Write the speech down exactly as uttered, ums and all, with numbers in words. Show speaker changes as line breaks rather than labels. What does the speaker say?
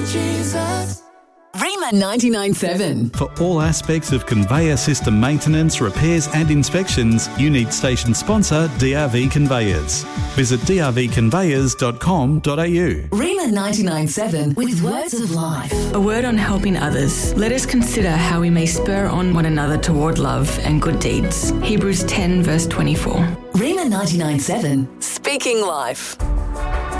Jesus.
Rema ninety-nine point seven.
For all aspects of conveyor system maintenance, repairs and inspections, you need station sponsor D R V Conveyors. Visit d r v conveyors dot com dot a u.
Rema ninety-nine point seven with words of life.
A word on helping others. Let us consider how we may spur on one another toward love and good deeds. Hebrews ten verse twenty-four.
Rema ninety-nine point seven. Speaking life.